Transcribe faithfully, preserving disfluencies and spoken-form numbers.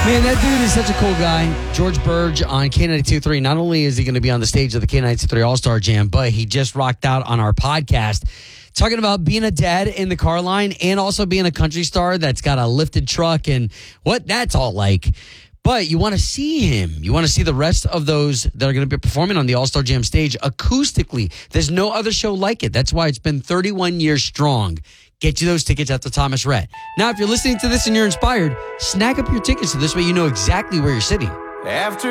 Man, that dude is such a cool guy. George Burge on K ninety-two point three. Not only is he going to be on the stage of the K ninety-two point three All-Star Jam, but he just rocked out on our podcast talking about being a dad in the car line and also being a country star that's got a lifted truck and what that's all like. But you want to see him. You want to see the rest of those that are going to be performing on the All-Star Jam stage acoustically. There's no other show like it. That's why it's been thirty-one years strong. Get you those tickets at the Thomas Rhett. Now, if you're listening to this and you're inspired, snag up your tickets so this way you know exactly where you're sitting. After